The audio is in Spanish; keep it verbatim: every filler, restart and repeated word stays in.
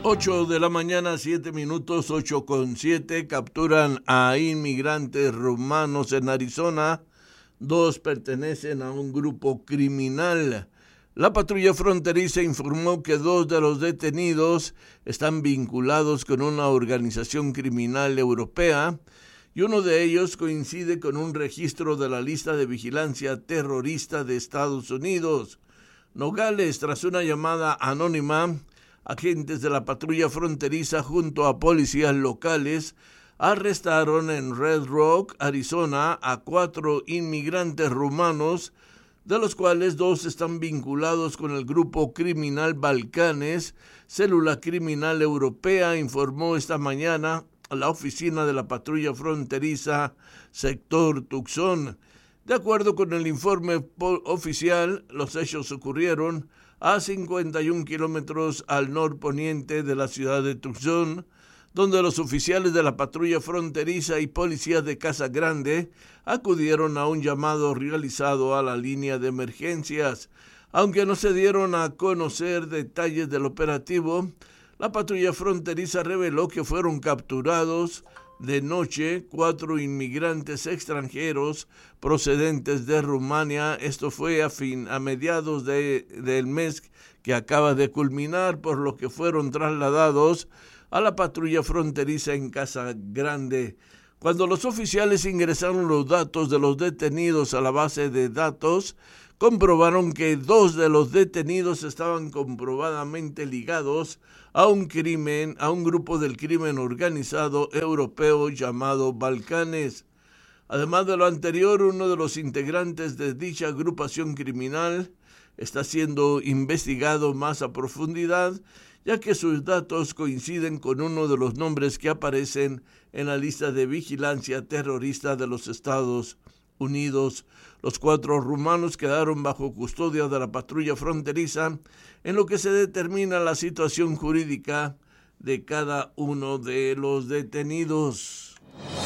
Ocho de la mañana, siete minutos, ocho con siete, capturan a inmigrantes rumanos en Arizona. Dos pertenecen a un grupo criminal. La patrulla fronteriza informó que dos de los detenidos están vinculados con una organización criminal europea y uno de ellos coincide con un registro de la lista de vigilancia terrorista de Estados Unidos. Nogales, tras una llamada anónima, agentes de la patrulla fronteriza junto a policías locales arrestaron en Red Rock, Arizona, a cuatro inmigrantes rumanos, de los cuales dos están vinculados con el grupo criminal Balcanes, célula criminal europea, informó esta mañana la oficina de la patrulla fronteriza sector Tucson. De acuerdo con el informe oficial, los hechos ocurrieron a cincuenta y un kilómetros al norponiente de la ciudad de Tucson, donde los oficiales de la patrulla fronteriza y policías de Casa Grande acudieron a un llamado realizado a la línea de emergencias. Aunque no se dieron a conocer detalles del operativo, la patrulla fronteriza reveló que fueron capturados de noche cuatro inmigrantes extranjeros procedentes de Rumania. Esto fue a, fin, a mediados de, del mes que acaba de culminar, por lo que fueron trasladados a la patrulla fronteriza en Casa Grande. Cuando los oficiales ingresaron los datos de los detenidos a la base de datos, comprobaron que dos de los detenidos estaban comprobadamente ligados a un crimen, a un grupo del crimen organizado europeo llamado Balcanes. Además de lo anterior, uno de los integrantes de dicha agrupación criminal está siendo investigado más a profundidad, ya que sus datos coinciden con uno de los nombres que aparecen en la lista de vigilancia terrorista de los Estados Unidos. Los cuatro rumanos quedaron bajo custodia de la patrulla fronteriza, en lo que se determina la situación jurídica de cada uno de los detenidos.